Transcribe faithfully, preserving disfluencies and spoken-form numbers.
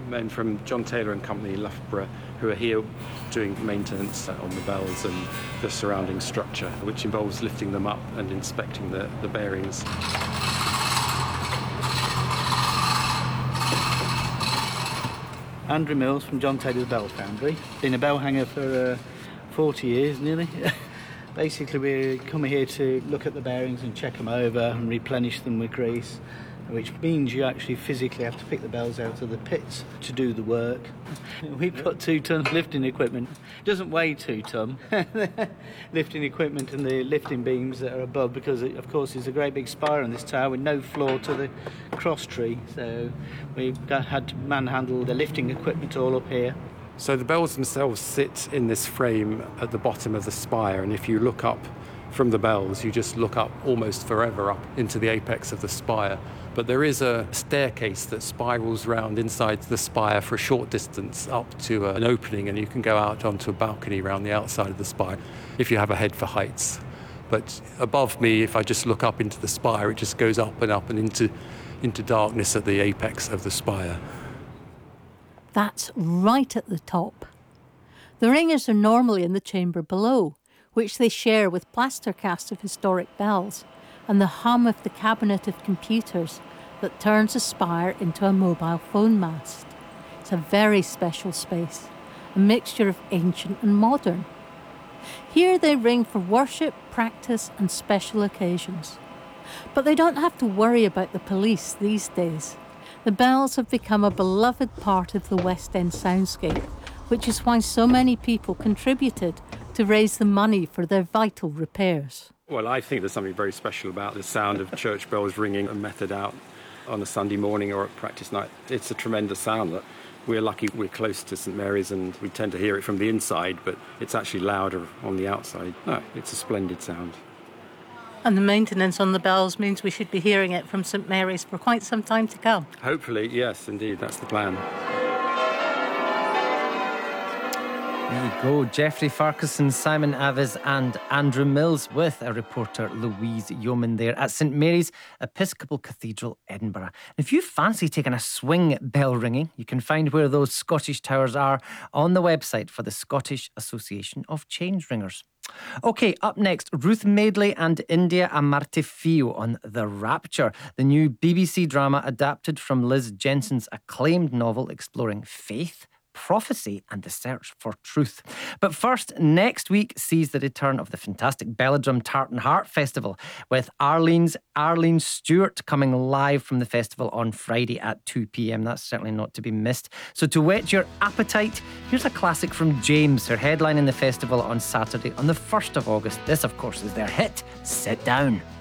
men from John Taylor and Company, Loughborough, who are here doing maintenance on the bells and the surrounding structure, which involves lifting them up and inspecting the, the bearings. Andrew Mills from John Taylor's Bell Foundry. Been a bell hanger for uh, forty years nearly. Basically, we come here to look at the bearings and check them over and replenish them with grease, which means you actually physically have to pick the bells out of the pits to do the work. We put two ton lifting equipment. It doesn't weigh two ton. Lifting equipment and the lifting beams that are above, because it, of course there's a great big spire on this tower with no floor to the cross tree. So we had to manhandle the lifting equipment all up here. So the bells themselves sit in this frame at the bottom of the spire, and if you look up from the bells, you just look up almost forever up into the apex of the spire. But there is a staircase that spirals round inside the spire for a short distance up to an opening, and you can go out onto a balcony around the outside of the spire if you have a head for heights. But above me, if I just look up into the spire, it just goes up and up and into, into darkness at the apex of the spire. That's right at the top. The ringers are normally in the chamber below, which they share with plaster casts of historic bells and the hum of the cabinet of computers that turns a spire into a mobile phone mast. It's a very special space, a mixture of ancient and modern. Here they ring for worship, practice and special occasions. But they don't have to worry about the police these days. The bells have become a beloved part of the West End soundscape, which is why so many people contributed to raise the money for their vital repairs. Well, I think there's something very special about the sound of church bells ringing a method out on a Sunday morning or at practice night. It's a tremendous sound. That we're lucky we're close to St Mary's and we tend to hear it from the inside, but it's actually louder on the outside. No, it's a splendid sound. And the maintenance on the bells means we should be hearing it from St Mary's for quite some time to come. Hopefully, yes, indeed, that's the plan. There you go, Geoffrey Farquharson, Simon Avis and Andrew Mills with our reporter Louise Yeoman there at St Mary's Episcopal Cathedral, Edinburgh. And if you fancy taking a swing at bell ringing, you can find where those Scottish towers are on the website for the Scottish Association of Change Ringers. OK, up next, Ruth Madeley and India Amartey Fio on The Rapture, the new B B C drama adapted from Liz Jensen's acclaimed novel exploring faith, prophecy and the search for truth. But first, next week sees the return of the fantastic Belladrum Tartan Heart Festival with Arlene's Arlene Stewart coming live from the festival on Friday at two p.m. That's certainly not to be missed. So to whet your appetite, here's a classic from James, her headline in the festival on Saturday on the first of August. This, of course, is their hit, Sit Down.